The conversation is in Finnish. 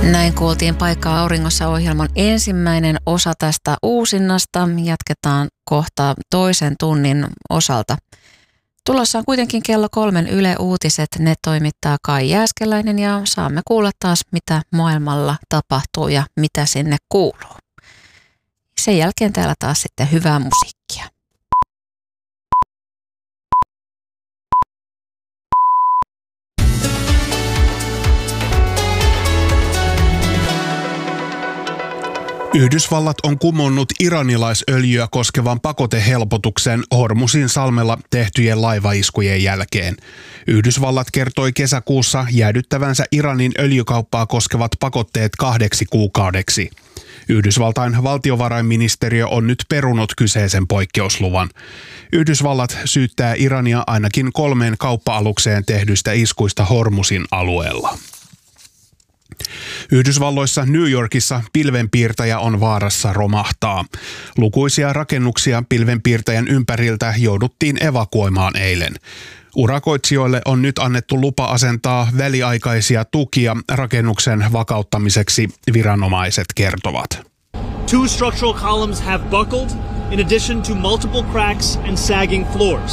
Näin kuultiin Paikkaa auringossa -ohjelman ensimmäinen osa tästä uusinnasta. Jatketaan kohta toisen tunnin osalta. Tulossa on kuitenkin kello 3 Yle Uutiset. Ne toimittaa Kai Jääskeläinen ja saamme kuulla taas, mitä maailmalla tapahtuu ja mitä sinne kuuluu. Sen jälkeen täällä taas sitten hyvää musiikkia. Yhdysvallat on kumonnut iranilaisöljyä koskevan pakotehelpotuksen Hormuzin salmella tehtyjen laivaiskujen jälkeen. Yhdysvallat kertoi kesäkuussa jäädyttävänsä Iranin öljykauppaa koskevat pakotteet 2 kuukaudeksi. Yhdysvaltain valtiovarainministeriö on nyt perunut kyseisen poikkeusluvan. Yhdysvallat syyttää Irania ainakin 3 kauppa-alukseen tehdyistä iskuista Hormuzin alueella. Yhdysvalloissa New Yorkissa pilvenpiirtäjä on vaarassa romahtaa. Lukuisia rakennuksia pilvenpiirtäjän ympäriltä jouduttiin evakuoimaan eilen. Urakoitsijoille on nyt annettu lupa asentaa väliaikaisia tukia rakennuksen vakauttamiseksi, viranomaiset kertovat. 2 structural columns have buckled in addition to multiple cracks and sagging floors.